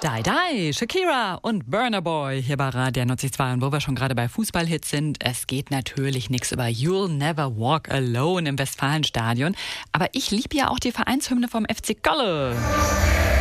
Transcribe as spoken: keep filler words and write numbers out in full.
Die Die, Shakira und Burna Boy hier bei Radio neunzig Komma zwei. Und wo wir schon gerade bei Fußballhits sind, es geht natürlich nichts über You'll Never Walk Alone im Westfalenstadion. Aber ich liebe ja auch die Vereinshymne vom F C Gölle.